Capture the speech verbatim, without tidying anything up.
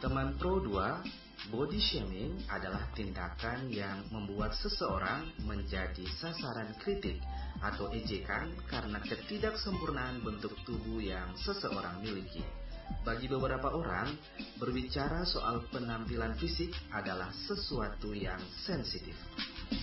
Teman Pro dua, body shaming adalah tindakan yang membuat seseorang menjadi sasaran kritik atau ejekan karena ketidaksempurnaan bentuk tubuh yang seseorang miliki. Bagi beberapa orang, berbicara soal penampilan fisik adalah sesuatu yang sensitif.